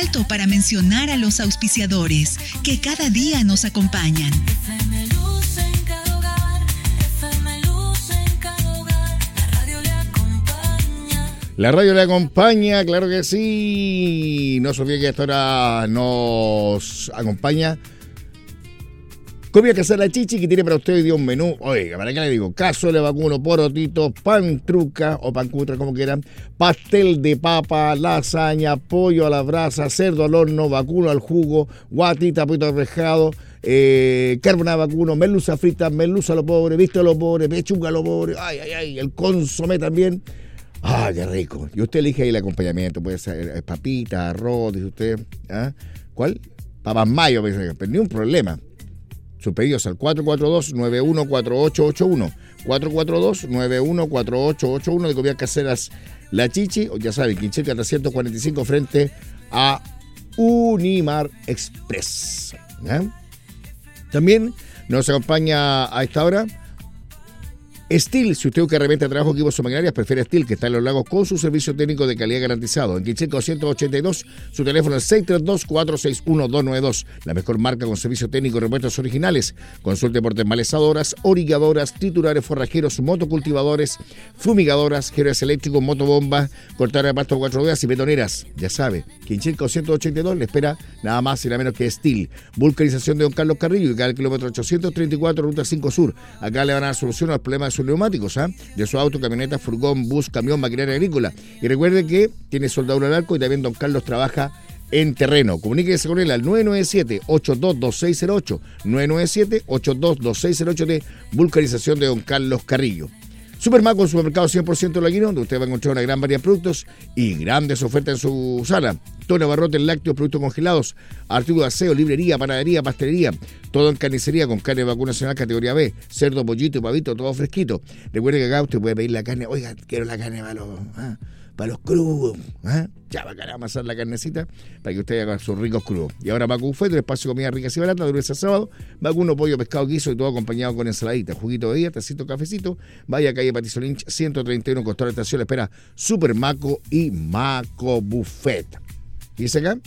corto para mencionar a los auspiciadores que cada día nos acompañan. La radio le acompaña, claro que sí. No se olvide que a esta hora nos acompaña Comida Casera Chichi, que tiene para usted hoy día un menú. Oiga, ¿para qué le digo? Cazuela de vacuno, porotitos, pan truca o pan cutra, como quieran, pastel de papa, lasaña, pollo a la brasa, cerdo al horno, vacuno al jugo, guatita, pito arrejado, carbonada vacuno, merluza frita, merluza a lo pobre, viste a lo pobre, pechuga a lo pobre, el consomé también. ¡Ah, qué rico! Y usted elige ahí el acompañamiento, puede ser papita, arroz, dice usted. ¿Ah? ¿Cuál? Papas mayo, pero ni un problema. Sus pedidos al 442-914881. 442-914881 de Comidas Caseras La Chichi, o ya saben, Quincheca 345 frente a Unimar Express. ¿Ah? También nos acompaña a esta hora Steel. Si usted busca herramientas de trabajo, equipos o maquinarias, prefiere Steel, que está en Los Lagos con su servicio técnico de calidad garantizado. En Quincheco 182, su teléfono es 632-461-292. La mejor marca con servicio técnico y repuestos originales. Consulte por desmalezadoras, origadoras, triturares, forrajeros, motocultivadores, fumigadoras, geles eléctricos, motobombas, cortadora de pasto 4 ruedas y betoneras. Ya sabe, Quincheco 182 le espera nada más y nada menos que Steel. Vulcanización de Don Carlos Carrillo, y cada kilómetro 834, ruta 5 Sur. Acá le van a dar solución a los problemas de sus neumáticos, de su auto, camioneta, furgón, bus, camión, maquinaria agrícola. Y recuerde que tiene soldadura al arco y también Don Carlos trabaja en terreno. Comuníquese con él al 997-822608, 997-822608 de vulcanización de Don Carlos Carrillo. Supermaco, un supermercado 100% laguino, donde usted va a encontrar una gran variedad de productos y grandes ofertas en su sala. Todo abarrotes lácteos, productos congelados, artículos de aseo, librería, panadería, pastelería, todo en carnicería con carne de vacuno nacional categoría B, cerdo, pollito y pavito, todo fresquito. Recuerde que acá usted puede pedir la carne, oiga, quiero la carne para los crudos, ya va a amasar la carnecita para que usted haga sus ricos crudos. Y ahora Macu Buffet, el espacio de comida rica y barata, de lunes a sábado, vacuno, pollo, pescado, guiso y todo acompañado con ensaladita, juguito de día, tacito, cafecito. Vaya a calle Patricio Lynch 131, costado de estación, le espera Super Maco y Maco Buffet. Dice acá,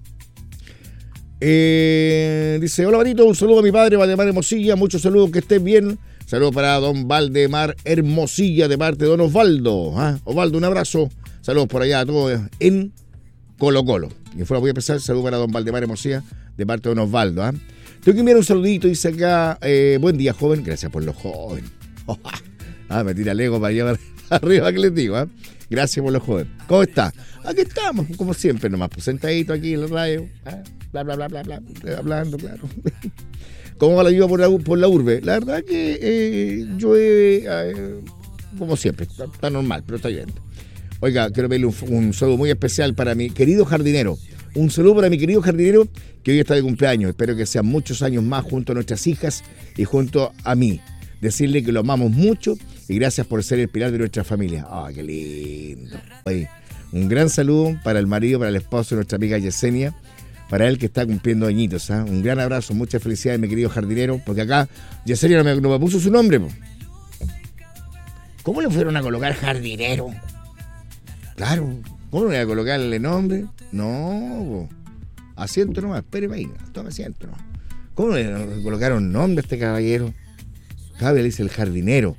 dice, hola Marito, un saludo a mi padre Valdemar Hermosilla, muchos saludos, que estés bien. Saludos para don Valdemar Hermosilla de parte de don Osvaldo. Osvaldo, un abrazo. Saludos por allá a todos en Colo Colo. Y fuera voy a empezar, saludos para don Valdemar Hermosilla de parte de don Osvaldo. Tengo que enviar un saludito, dice acá, buen día joven, gracias por lo joven. Me tira el ego para llevar arriba, que les digo. Gracias por lo joven. ¿Cómo está? Aquí estamos, como siempre, nomás, pues sentadito aquí en la radio, bla, bla, bla, bla, bla, hablando, claro. ¿Cómo va la lluvia por la urbe? La verdad que llueve, como siempre, está normal, pero está lloviendo. Oiga, quiero pedirle un saludo muy especial para mi querido jardinero. Un saludo para mi querido jardinero que hoy está de cumpleaños. Espero que sean muchos años más junto a nuestras hijas y junto a mí. Decirle que lo amamos mucho y gracias por ser el pilar de nuestra familia. ¡Qué lindo! Oye, un gran saludo para el marido, para el esposo de nuestra amiga Yesenia, para él que está cumpliendo añitos. Un gran abrazo, muchas felicidades, mi querido jardinero, porque acá Yesenia no me puso su nombre. ¿Cómo le fueron a colocar jardinero? Claro, ¿cómo le voy a colocarle nombre? No, asiento nomás, espéreme ahí, tome asiento nomás. ¿Cómo le colocaron nombre a este caballero? Cabe, le dice el jardinero.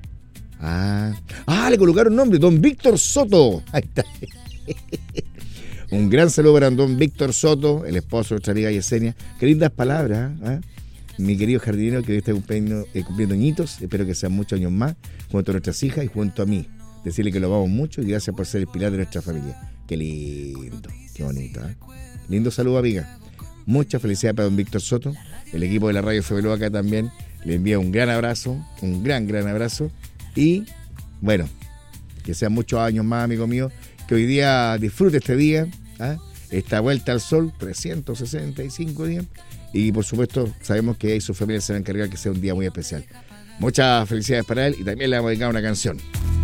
Le colocaron nombre, don Víctor Soto. Ahí está. Un gran saludo para don Víctor Soto, el esposo de nuestra amiga Yesenia. Qué lindas palabras, mi querido jardinero que hoy está cumpliendo añitos. Espero que sean muchos años más, junto a nuestras hijas y junto a mí. Decirle que lo amamos mucho y gracias por ser el pilar de nuestra familia. Qué lindo, qué bonito. Lindo saludo, amiga. Muchas felicidades para don Víctor Soto. El equipo de la Radio FBLU acá también le envía un gran abrazo, un gran abrazo. Y bueno, que sean muchos años más, amigo mío, que hoy día disfrute este día, esta vuelta al sol, 365 días, y por supuesto sabemos que ahí su familia se va a encargar que sea un día muy especial. Muchas felicidades para él y también le vamos a dedicar una canción.